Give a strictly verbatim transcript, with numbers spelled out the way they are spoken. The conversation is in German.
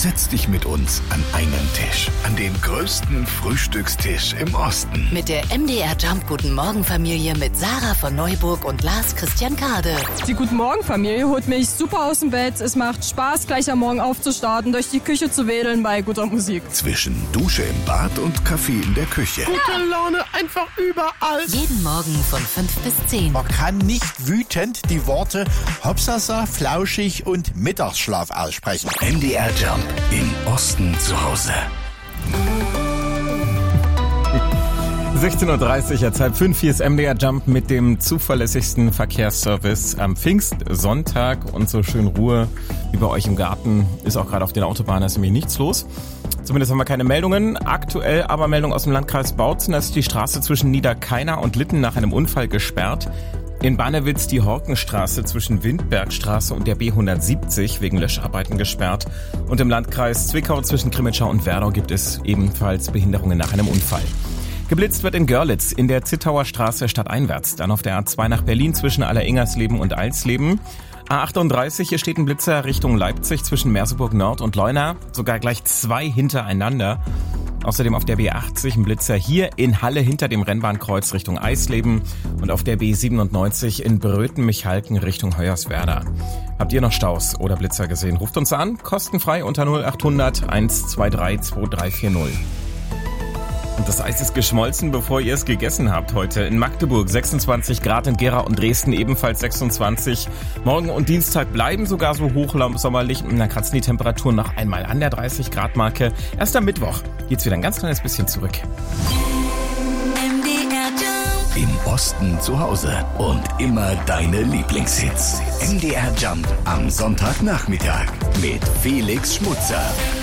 Setz dich mit uns an einen Tisch. An den größten Frühstückstisch im Osten. Mit der M D R Jump Guten Morgen Familie mit Sarah von Neuburg und Lars Christian Kade. Die Guten Morgen Familie holt mich super aus dem Bett. Es macht Spaß, gleich am Morgen aufzustarten, durch die Küche zu wedeln bei guter Musik. Zwischen Dusche im Bad und Kaffee in der Küche. Gute Laune einfach überall. Jeden Morgen von fünf bis zehn. Man kann nicht wütend die Worte Hopsasa, Flauschig und Mittagsschlaf aussprechen. M D R Jump im Osten zu Hause. sechzehn Uhr dreißig, jetzt halb fünf, hier ist M D R Jump mit dem zuverlässigsten Verkehrsservice am Pfingstsonntag und so schön Ruhe wie bei euch im Garten ist auch gerade auf den Autobahnen, ist nämlich nichts los. Zumindest haben wir keine Meldungen. Aktuell aber Meldung aus dem Landkreis Bautzen, da ist die Straße zwischen Niederkeiner und Litten nach einem Unfall gesperrt. In Barnewitz die Horkenstraße zwischen Windbergstraße und der B hundertsiebzig wegen Löscharbeiten gesperrt. Und im Landkreis Zwickau zwischen Krimitschau und Werdau gibt es ebenfalls Behinderungen nach einem Unfall. Geblitzt wird in Görlitz in der Zittauer Straße stadteinwärts. Dann auf der A zwei nach Berlin zwischen Alleringersleben und Alsleben. A achtunddreißig, hier steht ein Blitzer Richtung Leipzig zwischen Merseburg Nord und Leuna. Sogar gleich zwei hintereinander. Außerdem auf der B achtzig ein Blitzer hier in Halle hinter dem Rennbahnkreuz Richtung Eisleben und auf der B siebenundneunzig in Bröten-Michalken Richtung Hoyerswerda. Habt ihr noch Staus oder Blitzer gesehen? Ruft uns an, kostenfrei unter null achthundert eins zwei drei zwei drei vier null. Und das Eis ist geschmolzen, bevor ihr es gegessen habt heute. In Magdeburg sechsundzwanzig Grad, in Gera und Dresden ebenfalls sechsundzwanzig. Morgen und Dienstag bleiben sogar so hochsommerlich und dann kratzen die Temperaturen noch einmal an der dreißig Grad Marke. Erst am Mittwoch geht's wieder ein ganz kleines bisschen zurück. Im Osten zu Hause und immer deine Lieblingshits. M D R Jump am Sonntagnachmittag mit Felix Schmutzer.